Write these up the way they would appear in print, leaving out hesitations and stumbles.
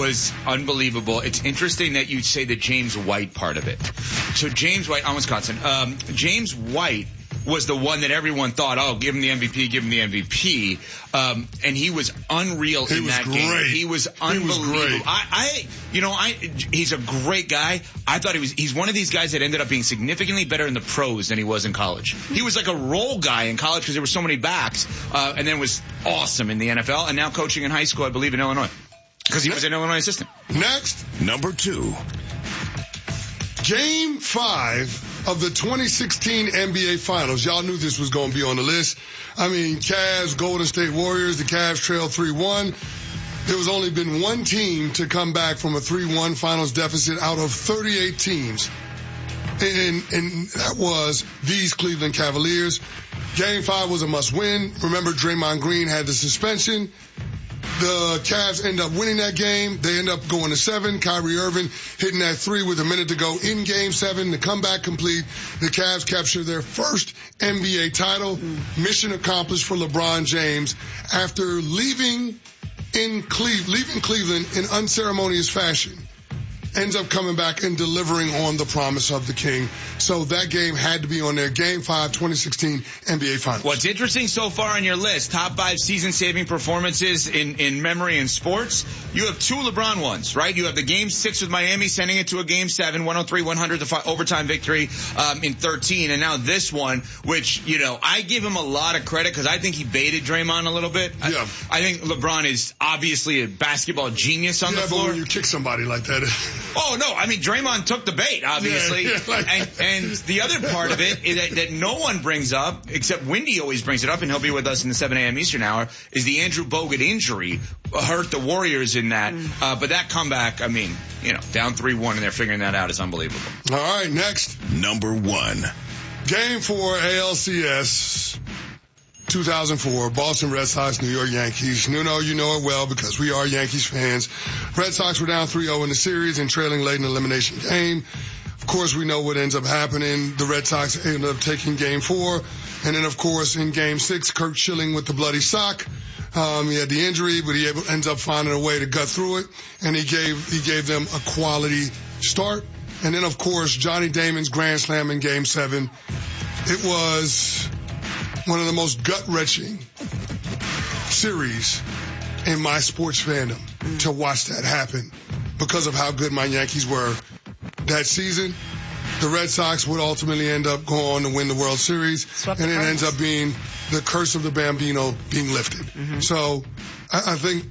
was unbelievable. It's interesting that you say the James White part of it. So James White on Wisconsin. James White was the one that everyone thought, oh, give him the MVP. And he was unreal in that game. He was unbelievable. He's a great guy. I thought he's one of these guys that ended up being significantly better in the pros than he was in college. He was like a role guy in college because there were so many backs, and then was awesome in the NFL, and now coaching in high school, I believe, in Illinois. Because he was an Illinois assistant. Next, number 2. Game 5 of the 2016 NBA Finals. Y'all knew this was going to be on the list. I mean, Cavs, Golden State Warriors, the Cavs trailed 3-1. There was only been one team to come back from a 3-1 finals deficit out of 38 teams. And that was these Cleveland Cavaliers. Game 5 was a must-win. Remember, Draymond Green had the suspension. The Cavs end up winning that game. They end up going to 7. Kyrie Irving hitting that 3 with a minute to go in Game 7. The comeback complete. The Cavs capture their first NBA title. Mission accomplished for LeBron James after leaving Cleveland in unceremonious fashion. Ends up coming back and delivering on the promise of the king. So that game had to be on there. Game 5, 2016 NBA Finals. What's interesting so far on your list, top 5 season-saving performances in memory in sports, you have 2 LeBron ones, right? You have the Game 6 with Miami, sending it to a Game 7, 103-100, the overtime victory in 13. And now this one, which, I give him a lot of credit because I think he baited Draymond a little bit. Yeah. I think LeBron is obviously a basketball genius on the floor. Yeah, but when you kick somebody like that... Oh, no. I mean, Draymond took the bait, obviously. And the other part of it is that no one brings up, except Wendy always brings it up, and he'll be with us in the 7 a.m. Eastern hour, is the Andrew Bogut injury hurt the Warriors in that. But that comeback, I mean, down 3-1 and they're figuring that out is unbelievable. All right, next. Number 1. Game 4 ALCS 2004, Boston Red Sox, New York Yankees. Nuno, you know it well because we are Yankees fans. Red Sox were down 3-0 in the series and trailing late in the elimination game. Of course, we know what ends up happening. The Red Sox end up taking Game 4. And then, of course, in Game 6, Kurt Schilling with the bloody sock. He had the injury, but he ends up finding a way to gut through it. And he gave them a quality start. And then, of course, Johnny Damon's grand slam in Game 7. It was one of the most gut-wrenching series in my sports fandom to watch that happen because of how good my Yankees were that season. The Red Sox would ultimately end up going on to win the World Series, and it ends up being the curse of the Bambino being lifted. So I think,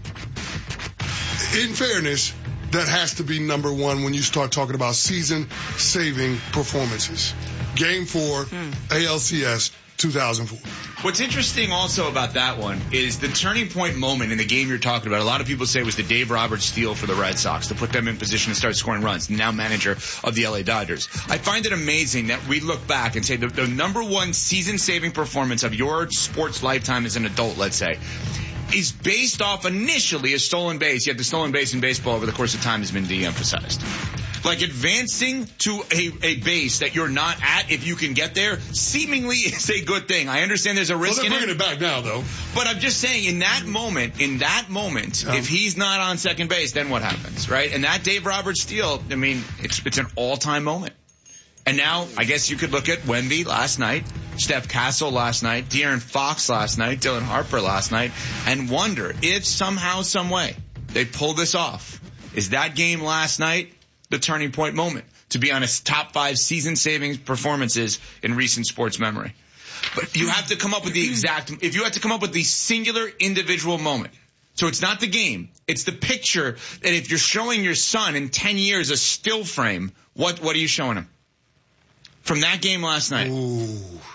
in fairness, that has to be number 1 when you start talking about season-saving performances. Game 4, ALCS 2004. What's interesting also about that one is the turning point moment in the game you're talking about. A lot of people say it was the Dave Roberts steal for the Red Sox to put them in position to start scoring runs, now manager of the LA Dodgers. I find it amazing that we look back and say the number 1 season-saving performance of your sports lifetime as an adult, let's say, is based off initially a stolen base, yet the stolen base in baseball over the course of time has been de-emphasized. Like advancing to a base that you're not at, if you can get there, seemingly is a good thing. I understand there's a risk in it. They're bringing it back now, though. But I'm just saying, in that moment, if he's not on second base, then what happens, right? And that Dave Roberts steal, I mean, it's an all-time moment. And now, I guess you could look at Wemby last night, Steph Castle last night, De'Aaron Fox last night, Dylan Harper last night, and wonder if somehow, some way, they pull this off. Is that game last night the turning point moment to be on a top 5 season-saving performances in recent sports memory? But you have to come up with if you have to come up with the singular individual moment. So it's not the game. It's the picture that if you're showing your son in 10 years a still frame, what are you showing him? From that game last night. Ooh.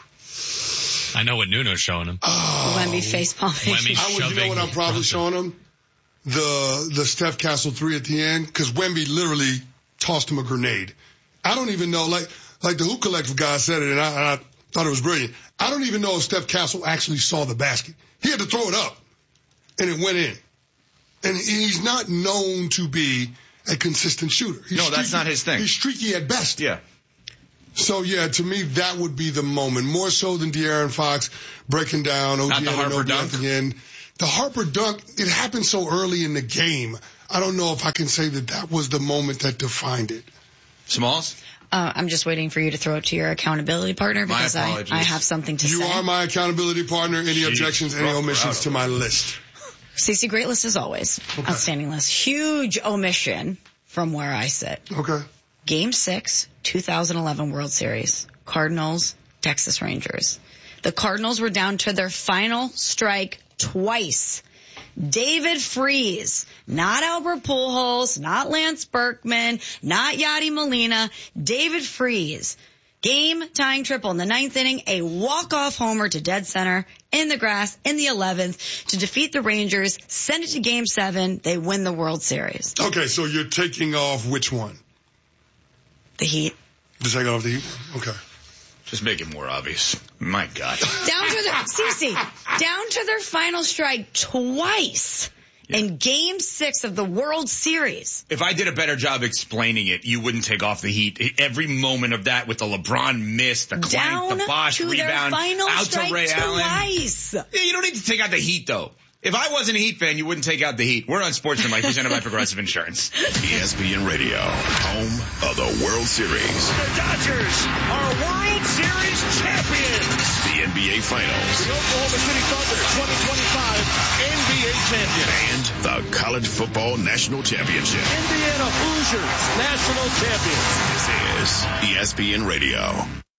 I know what Nuno's showing him. Wemby facepalming. You know what I'm probably showing him? The Steph Castle 3 at the end, because Wemby literally tossed him a grenade. I don't even know, like the Hoop Collective guy said it, and I thought it was brilliant. I don't even know if Steph Castle actually saw the basket. He had to throw it up, and it went in. And he's not known to be a consistent shooter. That's not his thing. He's streaky at best. Yeah. So, yeah, to me, that would be the moment. More so than De'Aaron Fox breaking down. Not the Harper dunk? At the end. The Harper dunk, it happened so early in the game. I don't know if I can say that was the moment that defined it. Smalls? I'm just waiting for you to throw it to your accountability partner because I have something to say. You are my accountability partner. Any objections, any omissions to my list? CC, great list as always. Okay. Outstanding list. Huge omission from where I sit. Okay. Game 6, 2011 World Series. Cardinals, Texas Rangers. The Cardinals were down to their final strike twice. David Freese, not Albert Pujols, not Lance Berkman, not Yadi Molina, David Freese. Game-tying triple in the 9th inning, a walk-off homer to dead center in the grass in the 11th to defeat the Rangers, send it to Game 7, they win the World Series. Okay, so you're taking off which one? The Heat. To take off the Heat? Okay. Just make it more obvious. My God. Down to their final strike twice in Game 6 of the World Series. If I did a better job explaining it, you wouldn't take off the Heat. Every moment of that with the LeBron miss, the clank, the Bosch rebound, out to Ray Allen. Twice. Yeah, you don't need to take out the Heat, though. If I wasn't a Heat fan, you wouldn't take out the Heat. We're on Sportsmanlike, presented by Progressive Insurance. ESPN Radio, home of the World Series. The Dodgers are World Series champions. The NBA Finals. The Oklahoma City Thunder 2025 NBA champion. And the College Football National Championship. Indiana Hoosiers national champions. This is ESPN Radio.